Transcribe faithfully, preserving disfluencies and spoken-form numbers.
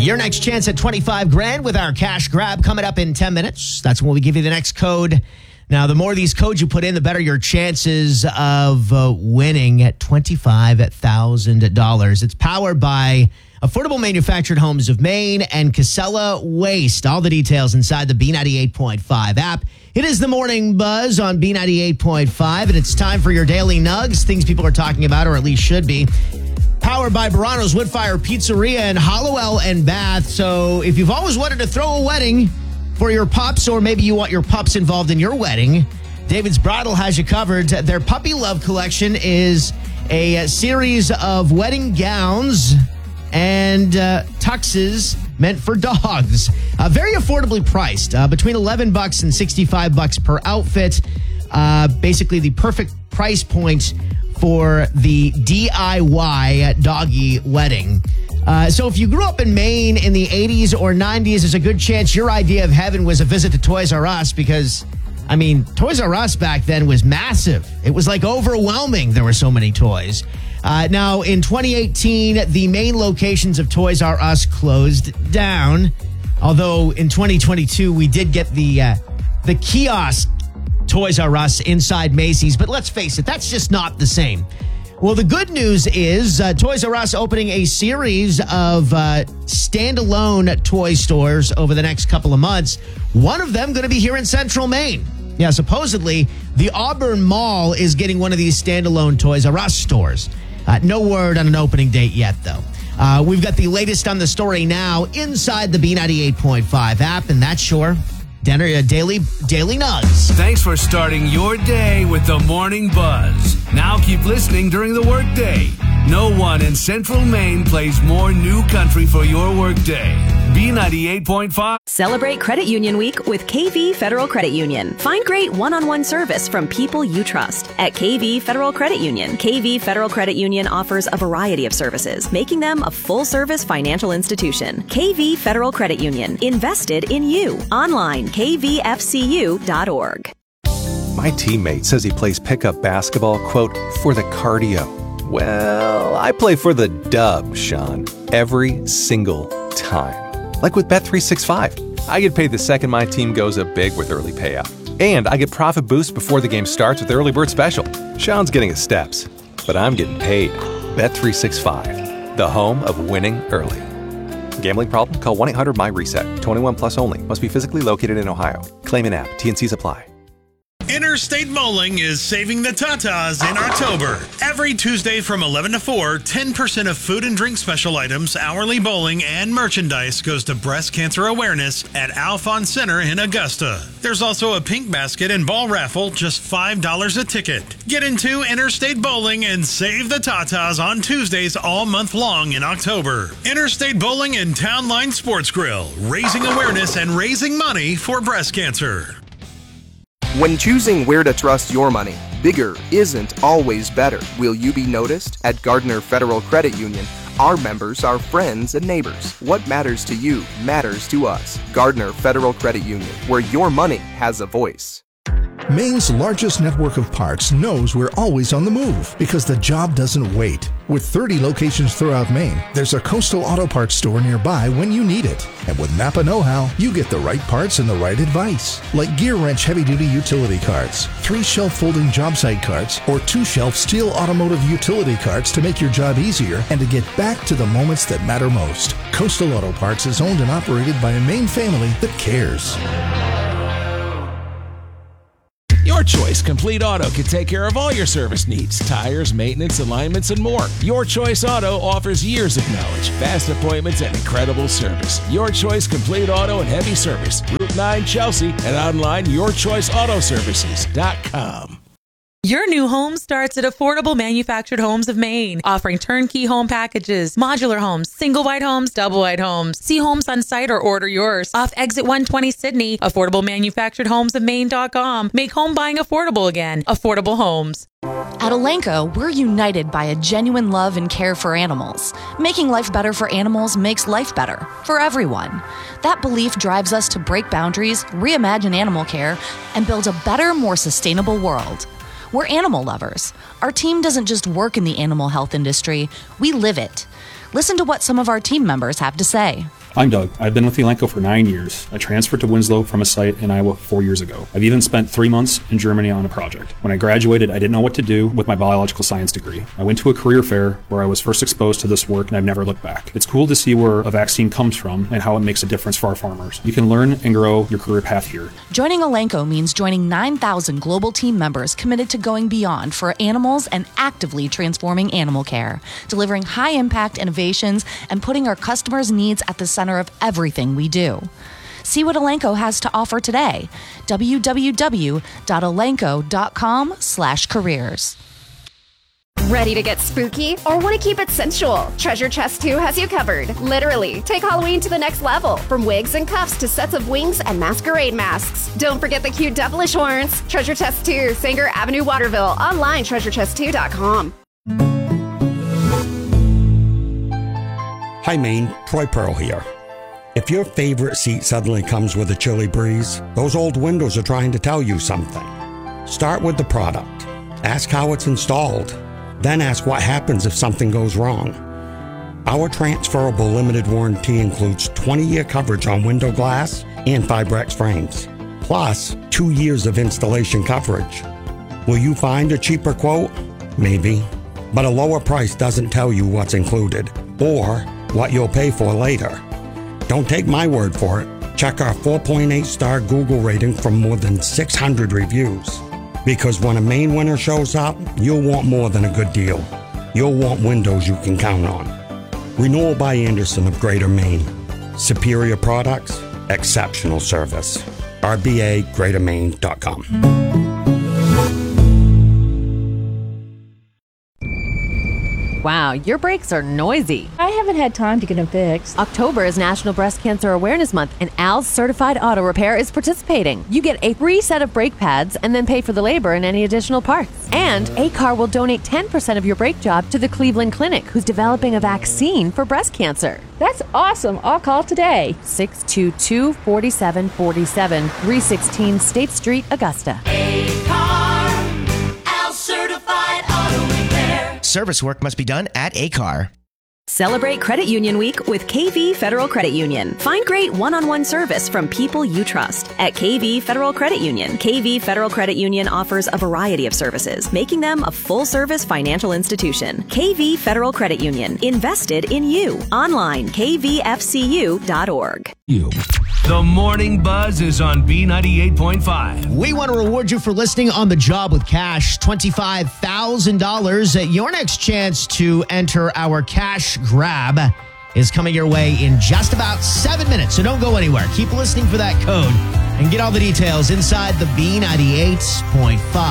Your next chance at twenty-five grand with our cash grab coming up in ten minutes. That's when we give you the next code. Now, the more of these codes you put in, the better your chances of uh, winning at twenty-five thousand dollars. It's powered by Affordable Manufactured Homes of Maine and Casella Waste. All the details inside the B ninety-eight point five app. It is the Morning Buzz on B ninety-eight point five, and it's time for your daily nugs, things people are talking about, or at least should be. Powered by Barano's Woodfire Pizzeria in Hollowell and Bath. So if you've always wanted to throw a wedding for your pups, or maybe you want your pups involved in your wedding, David's Bridal has you covered. Their Puppy Love collection is a series of wedding gowns and uh, tuxes meant for dogs. Uh, very affordably priced, uh, between eleven bucks and sixty-five bucks per outfit. Uh, basically the perfect price point for the D I Y doggy wedding. Uh, so if you grew up in Maine in the eighties or nineties, there's a good chance your idea of heaven was a visit to Toys R Us, because, I mean, Toys R Us back then was massive. It was like overwhelming. There were so many toys. Uh, now, in twenty eighteen, the main locations of Toys R Us closed down. Although in twenty twenty-two, we did get the uh, the kiosk Toys R Us inside Macy's. But let's face it, that's just not the same. Well, the good news is uh, Toys R Us opening a series of uh, standalone toy stores over the next couple of months. One of them going to be here in Central Maine. Yeah, supposedly the Auburn Mall is getting one of these standalone Toys R Us stores. Uh, no word on an opening date yet, though. Uh, we've got the latest on the story now inside the B ninety-eight point five app, and that's your dinner, uh, daily, daily nugs. Thanks for starting your day with the Morning Buzz. Now keep listening during the workday. No one in Central Maine plays more new country for your workday. B ninety-eight point five. Celebrate Credit Union Week with K V Federal Credit Union. Find great one-on-one service from people you trust at K V Federal Credit Union. K V Federal Credit Union offers a variety of services, making them a full-service financial institution. K V Federal Credit Union. Invested in you. Online, k v f c u dot org. My teammate says he plays pickup basketball, quote, for the cardio. Well, I play for the dub, Sean, every single time. Like with Bet three sixty-five. I get paid the second my team goes up big with early payout. And I get profit boost before the game starts with Early Bird Special. Sean's getting his steps, but I'm getting paid. Bet three sixty-five, the home of winning early. Gambling problem? Call one eight hundred M Y reset. twenty-one plus only. Must be physically located in Ohio. Claim in app. T and Cs apply. Interstate Bowling is saving the tatas in October. Every Tuesday from eleven to four, ten percent of food and drink special items, hourly bowling, and merchandise goes to breast cancer awareness at Alphonse Center in Augusta. There's also a pink basket and ball raffle, just five dollars a ticket. Get into Interstate Bowling and save the tatas on Tuesdays all month long in October. Interstate Bowling and Town Line Sports Grill, raising awareness and raising money for breast cancer. When choosing where to trust your money, bigger isn't always better. Will you be noticed? At Gardner Federal Credit Union, our members are friends and neighbors. What matters to you matters to us. Gardner Federal Credit Union, where your money has a voice. Maine's largest network of parts knows we're always on the move because the job doesn't wait. With thirty locations throughout Maine, there's a Coastal Auto Parts store nearby when you need it. And with Napa Know-How, you get the right parts and the right advice. Like Gear Wrench heavy-duty utility carts, three shelf folding job site carts, or two shelf steel automotive utility carts to make your job easier and to get back to the moments that matter most. Coastal Auto Parts is owned and operated by a Maine family that cares. Your Choice Complete Auto can take care of all your service needs, tires, maintenance, alignments, and more. Your Choice Auto offers years of knowledge, fast appointments, and incredible service. Your Choice Complete Auto and Heavy Service, Route nine Chelsea, and online your choice auto services dot com. Your new home starts at Affordable Manufactured Homes of Maine, offering turnkey home packages, modular homes, single wide homes, double wide homes. See homes on site or order yours. Off Exit one twenty Sydney, affordable manufactured homes of maine dot com. Make home buying affordable again. Affordable Homes. At Elanco, we're united by a genuine love and care for animals. Making life better for animals makes life better for everyone. That belief drives us to break boundaries, reimagine animal care, and build a better, more sustainable world. We're animal lovers. Our team doesn't just work in the animal health industry, we live it. Listen to what some of our team members have to say. I'm Doug. I've been with Elanco for nine years. I transferred to Winslow from a site in Iowa four years ago. I've even spent three months in Germany on a project. When I graduated, I didn't know what to do with my biological science degree. I went to a career fair where I was first exposed to this work, and I've never looked back. It's cool to see where a vaccine comes from and how it makes a difference for our farmers. You can learn and grow your career path here. Joining Elanco means joining nine thousand global team members committed to going beyond for animals and actively transforming animal care, delivering high-impact innovations and putting our customers' needs at the center of everything we do. See what Elanco has to offer today. w w w dot elanco dot com slash careers. Ready to get spooky or want to keep it sensual? Treasure Chest two has you covered. Literally, take Halloween to the next level. From wigs and cuffs to sets of wings and masquerade masks. Don't forget the cute devilish horns. Treasure Chest two, Sanger Avenue, Waterville. Online, treasure chest two dot com. Hi Maine, Troy Pearl here. If your favorite seat suddenly comes with a chilly breeze, those old windows are trying to tell you something. Start with the product. Ask how it's installed. Then ask what happens if something goes wrong. Our transferable limited warranty includes twenty-year coverage on window glass and Fibrex frames, plus two years of installation coverage. Will you find a cheaper quote? Maybe. But a lower price doesn't tell you what's included or what you'll pay for later. Don't take my word for it. Check our four point eight star Google rating from more than six hundred reviews. Because when a Maine winner shows up, you'll want more than a good deal. You'll want windows you can count on. Renewal by Anderson of Greater Maine. Superior products, exceptional service. R B A greater maine dot com. Wow, your brakes are noisy. I haven't had time to get them fixed. October is National Breast Cancer Awareness Month, and Al's Certified Auto Repair is participating. You get a free set of brake pads and then pay for the labor and any additional parts. And A C A R will donate ten percent of your brake job to the Cleveland Clinic, who's developing a vaccine for breast cancer. That's awesome. I'll call today. six two two, four seven four seven, three sixteen State Street, Augusta. A C A R, Al's Certified Auto Repair. Service work must be done at A C A R. Celebrate Credit Union Week with K V Federal Credit Union. Find great one-on-one service from people you trust at K V Federal Credit Union. K V Federal Credit Union offers a variety of services, making them a full-service financial institution. K V Federal Credit Union. Invested in you. Online, k v f c u dot org. You. The Morning Buzz is on B ninety-eight point five. We want to reward you for listening on the job with cash, twenty-five thousand dollars. Your next chance to enter our cash grab is coming your way in just about seven minutes. So don't go anywhere. Keep listening for that code and get all the details inside the B ninety-eight point five.